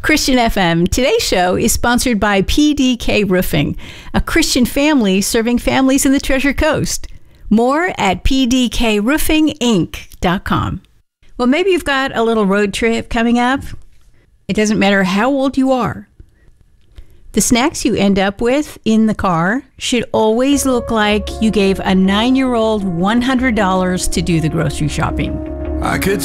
Christian FM. Today's show is sponsored by PDK Roofing, a Christian family serving families in the Treasure Coast. More at pdkroofinginc.com. Well, maybe you've got a little road trip coming up. It doesn't matter how old you are. The snacks you end up with in the car should always look like you gave a 9-year-old $100 to do the grocery shopping. I could